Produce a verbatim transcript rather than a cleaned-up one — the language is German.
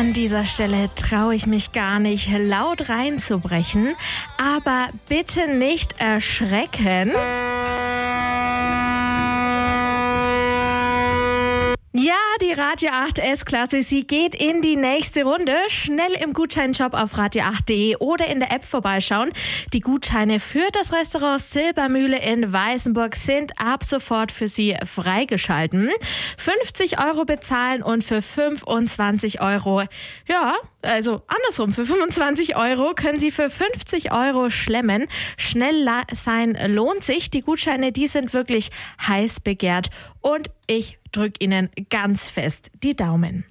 An dieser Stelle traue ich mich gar nicht laut reinzubrechen, aber bitte nicht erschrecken. Ja, die Radio acht S-Klasse, sie geht in die nächste Runde. Schnell im Gutscheinshop auf radio acht punkt de oder in der App vorbeischauen. Die Gutscheine für das Restaurant Silbermühle in Weißenburg sind ab sofort für Sie freigeschalten. fünfzig Euro bezahlen und für fünfundzwanzig Euro, ja, also andersrum, für fünfundzwanzig Euro können Sie für fünfzig Euro schlemmen. Schnell la- sein lohnt sich. Die Gutscheine, die sind wirklich heiß begehrt und ich drück Ihnen ganz fest die Daumen.